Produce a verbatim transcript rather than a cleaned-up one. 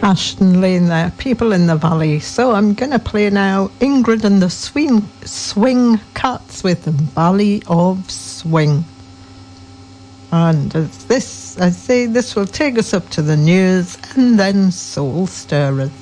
Ashton Lane there, People in the Valley. So I'm going to play now Ingrid and the Swing, Swing Cats with the Valley of Swing. And as this, I say, this will take us up to the news and then Soul Stirrers.